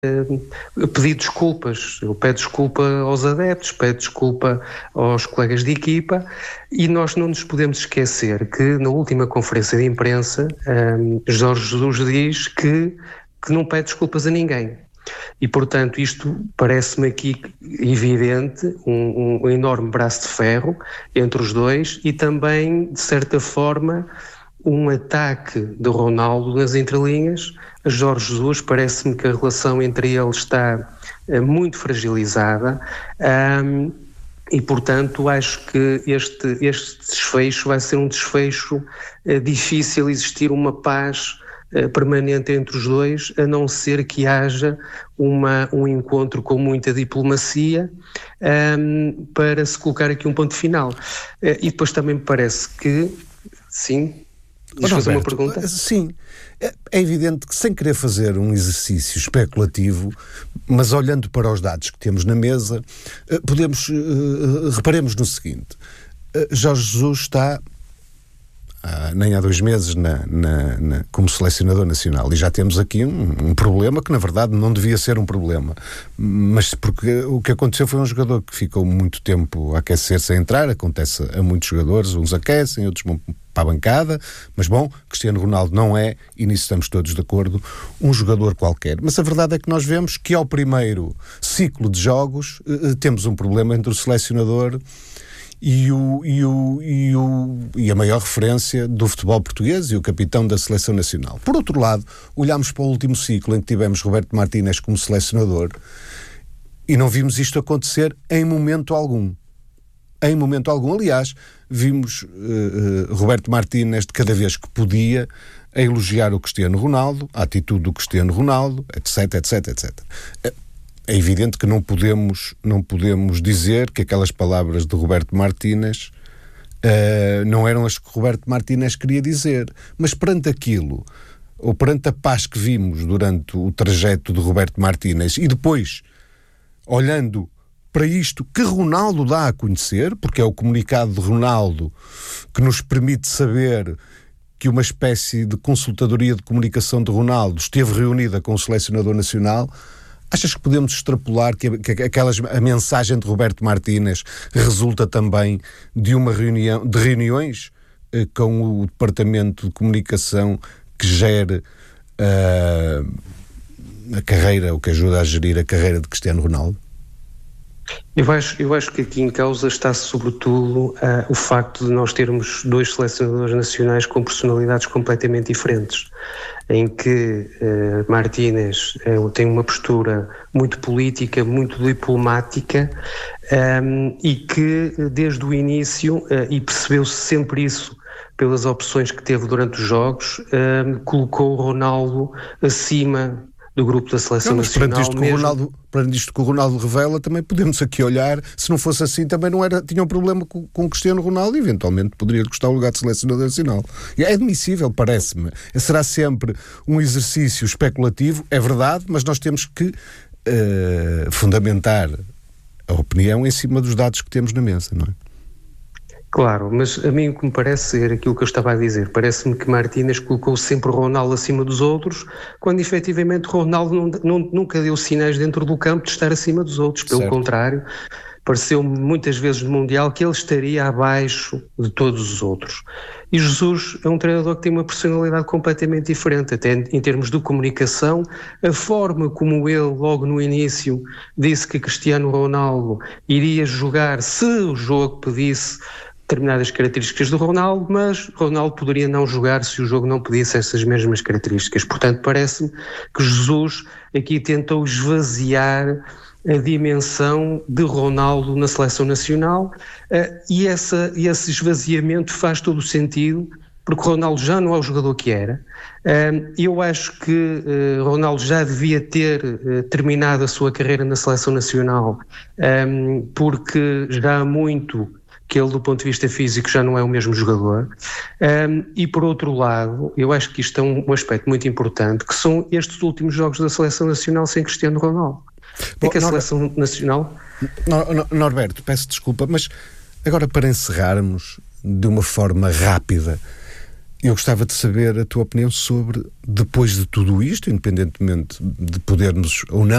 pedir desculpas. Ele pede desculpa aos adeptos, pede desculpa aos colegas de equipa, e nós não nos podemos esquecer que na última conferência de imprensa Jorge Jesus diz que não pede desculpas a ninguém. E, portanto, isto parece-me aqui evidente, um enorme braço de ferro entre os dois, e também, de certa forma, um ataque de Ronaldo nas entrelinhas a Jorge Jesus. Parece-me que a relação entre eles está muito fragilizada, e, portanto, acho que este desfecho vai ser um desfecho difícil, existir uma paz permanente entre os dois, a não ser que haja um encontro com muita diplomacia para se colocar aqui um ponto final. E depois também me parece que, sim, deixa fazer uma pergunta? Sim, é evidente que, sem querer fazer um exercício especulativo, mas olhando para os dados que temos na mesa, reparemos no seguinte: Jorge Jesus está nem há 2 meses como selecionador nacional, e já temos aqui um problema que na verdade não devia ser um problema, mas porque o que aconteceu foi um jogador que ficou muito tempo a aquecer-se a entrar. Acontece a muitos jogadores, uns aquecem, outros vão para a bancada, mas bom, Cristiano Ronaldo não é, e nisso estamos todos de acordo, um jogador qualquer. Mas a verdade é que nós vemos que ao primeiro ciclo de jogos temos um problema entre o selecionador e a maior referência do futebol português e o capitão da seleção nacional. Por outro lado, olhámos para o último ciclo em que tivemos Roberto Martínez como selecionador e não vimos isto acontecer em momento algum. Em momento algum. Aliás, vimos Roberto Martínez, de cada vez que podia, a elogiar o Cristiano Ronaldo, a atitude do Cristiano Ronaldo, etc, etc, etc. É evidente que não podemos dizer que aquelas palavras de Roberto Martínez não eram as que Roberto Martínez queria dizer. Mas perante aquilo, ou perante a paz que vimos durante o trajeto de Roberto Martínez, e depois, olhando para isto que Ronaldo dá a conhecer, porque é o comunicado de Ronaldo que nos permite saber que uma espécie de consultadoria de comunicação de Ronaldo esteve reunida com o selecionador nacional, achas que podemos extrapolar que a mensagem de Roberto Martínez resulta também de uma reuniões com o departamento de comunicação que gere a carreira, ou que ajuda a gerir a carreira de Cristiano Ronaldo? Eu acho que aqui em causa está sobretudo o facto de nós termos 2 selecionadores nacionais com personalidades completamente diferentes, em que Martínez tem uma postura muito política, muito diplomática, e que desde o início, e percebeu-se sempre isso pelas opções que teve durante os jogos, colocou o Ronaldo acima do grupo da seleção nacional. Perante isto que o Ronaldo revela, também podemos aqui olhar, se não fosse assim também tinha um problema com o Cristiano Ronaldo, e eventualmente poderia custar o lugar de selecionador nacional. E é admissível, parece-me. Será sempre um exercício especulativo, é verdade, mas nós temos que fundamentar a opinião em cima dos dados que temos na mesa, não é? Claro, mas a mim o que me parece ser aquilo que eu estava a dizer, parece-me que Martínez colocou sempre o Ronaldo acima dos outros, quando efetivamente Ronaldo nunca deu sinais dentro do campo de estar acima dos outros. Pelo contrário, pareceu-me muitas vezes no Mundial que ele estaria abaixo de todos os outros. E Jesus é um treinador que tem uma personalidade completamente diferente, até em termos de comunicação. A forma como ele, logo no início, disse que Cristiano Ronaldo iria jogar se o jogo pedisse determinadas características do Ronaldo, mas Ronaldo poderia não jogar se o jogo não pedisse essas mesmas características. Portanto, parece-me que Jesus aqui tentou esvaziar a dimensão de Ronaldo na seleção nacional, e esse esvaziamento faz todo o sentido, porque Ronaldo já não é o jogador que era. Eu acho que Ronaldo já devia ter terminado a sua carreira na seleção nacional, porque já há muito que ele, do ponto de vista físico, já não é o mesmo jogador. E, por outro lado, eu acho que isto é um aspecto muito importante, que são estes últimos jogos da Seleção Nacional sem Cristiano Ronaldo. É que a Seleção Nacional... Norberto, peço desculpa, mas agora, para encerrarmos de uma forma rápida, eu gostava de saber a tua opinião sobre, depois de tudo isto, independentemente de podermos ou não